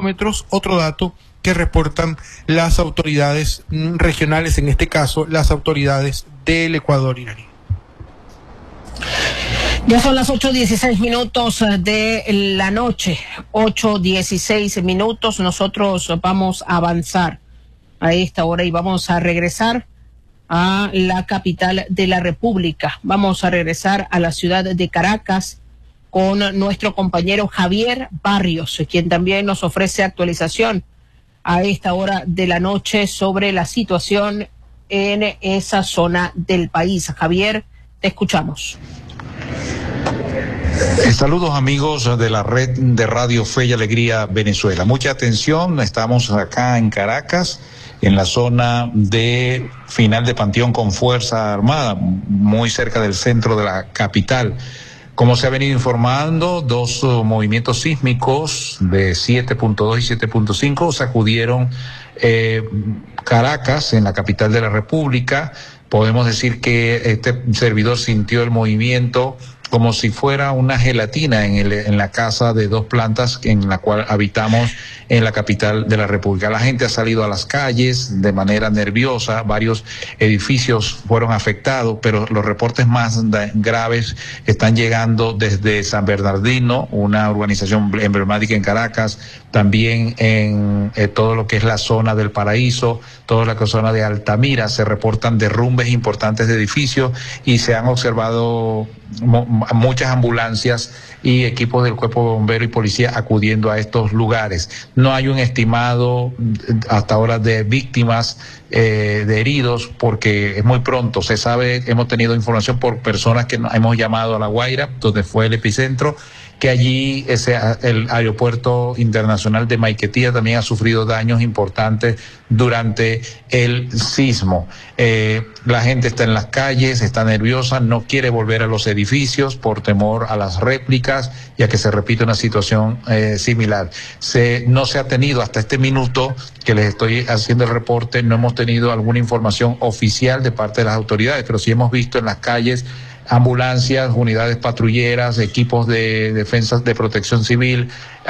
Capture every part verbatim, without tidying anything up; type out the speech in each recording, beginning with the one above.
kilómetros, otro dato que reportan las autoridades regionales, en este caso las autoridades del Ecuador iraní. Ya son las ocho dieciséis minutos de la noche, ocho dieciséis minutos. Nosotros vamos a avanzar a esta hora y vamos a regresar a la capital de la República. Vamos a regresar a la ciudad de Caracas con nuestro compañero Javier Barrios, quien también nos ofrece actualización a esta hora de la noche sobre la situación en esa zona del país. Javier, te escuchamos. Eh, saludos amigos de la red de Radio Fe y Alegría Venezuela. Mucha atención, estamos acá en Caracas, en la zona de final de Panteón con Fuerza Armada, muy cerca del centro de la capital. Como se ha venido informando, dos uh, movimientos sísmicos de siete punto dos y siete punto cinco sacudieron eh, Caracas, en la capital de la República. Podemos decir que este servidor sintió el movimiento como si fuera una gelatina en, el, en la casa de dos plantas en la cual habitamos en la capital de la República. La gente ha salido a las calles de manera nerviosa, varios edificios fueron afectados, pero los reportes más graves están llegando desde San Bernardino, una urbanización emblemática en Caracas, también en eh, todo lo que es la zona del Paraíso, toda la zona de Altamira, se reportan derrumbes importantes de edificios y se han observado muchas ambulancias y equipos del Cuerpo de Bomberos y Policía acudiendo a estos lugares. No hay un estimado hasta ahora de víctimas, eh, de heridos, porque es muy pronto. Se sabe, hemos tenido información por personas que hemos llamado a La Guaira, donde fue el epicentro, que allí ese, el aeropuerto internacional de Maiquetía también ha sufrido daños importantes durante el sismo. Eh, la gente está en las calles, está nerviosa, no quiere volver a los edificios por temor a las réplicas y a que se repita una situación eh, similar. Se, no se ha tenido hasta este minuto que les estoy haciendo el reporte, no hemos tenido alguna información oficial de parte de las autoridades, pero sí hemos visto en las calles ambulancias, unidades patrulleras, equipos de defensas de protección civil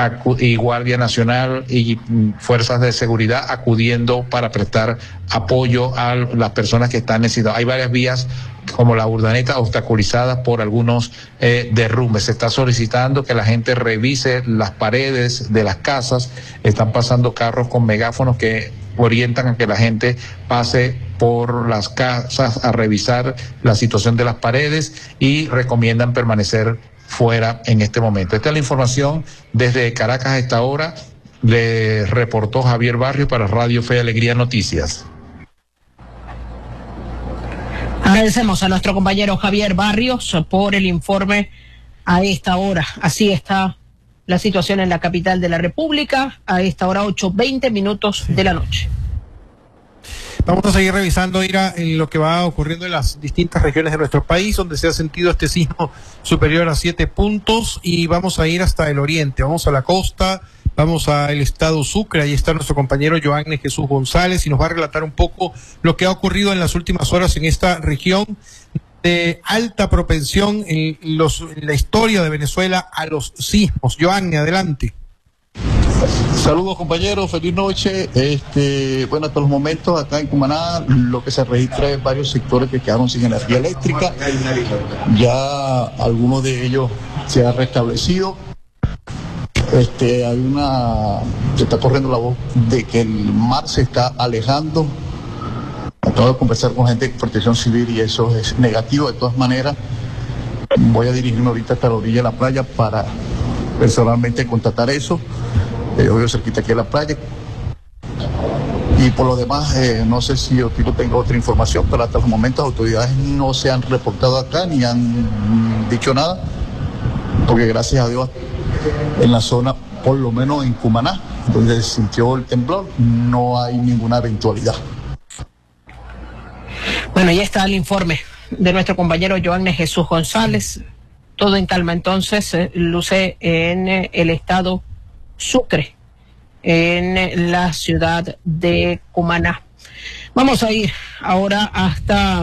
y Guardia Nacional y fuerzas de seguridad acudiendo para prestar apoyo a las personas que están necesitadas. Hay varias vías como la Urdaneta obstaculizadas por algunos eh, derrumbes. Se está solicitando que la gente revise las paredes de las casas. Están pasando carros con megáfonos que orientan a que la gente pase por las casas a revisar la situación de las paredes y recomiendan permanecer fuera en este momento. Esta es la información desde Caracas a esta hora. Le reportó Javier Barrios para Radio Fe y Alegría Noticias. Agradecemos a nuestro compañero Javier Barrios por el informe a esta hora. Así está la situación en la capital de la República a esta hora, ocho veinte minutos sí. de la noche. Vamos a seguir revisando, Ira, en lo que va ocurriendo en las distintas regiones de nuestro país, donde se ha sentido este sismo superior a siete puntos, y vamos a ir hasta el oriente, vamos a la costa, vamos al estado Sucre. Ahí está nuestro compañero Joanne Jesús González y nos va a relatar un poco lo que ha ocurrido en las últimas horas en esta región de alta propensión en, los, en la historia de Venezuela a los sismos. Joanne, adelante. Saludos compañeros, feliz noche. Este, bueno, hasta los momentos acá en Cumaná lo que se registra es varios sectores que quedaron sin energía eléctrica. Ya algunos de ellos se ha restablecido. Este, hay una, se está corriendo la voz de que el mar se está alejando. Acabo de conversar con gente de Protección Civil y eso es negativo. De todas maneras, voy a dirigirme ahorita hasta la orilla de la playa para personalmente constatar eso. Eh, obvio cerquita aquí a la playa. Y por lo demás, eh, no sé si yo tengo otra información, pero hasta los momentos las autoridades no se han reportado acá ni han dicho nada, porque gracias a Dios en la zona, por lo menos en Cumaná, donde se sintió el temblor, no hay ninguna eventualidad. Bueno, ya está el informe de nuestro compañero Joanne Jesús González. Todo en calma entonces, eh, luce en eh, el estado Sucre, en la ciudad de Cumaná. Vamos a ir ahora hasta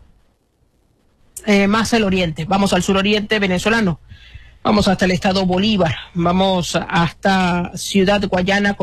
eh, más al oriente, vamos al suroriente venezolano, vamos hasta el estado Bolívar, vamos hasta Ciudad Guayana.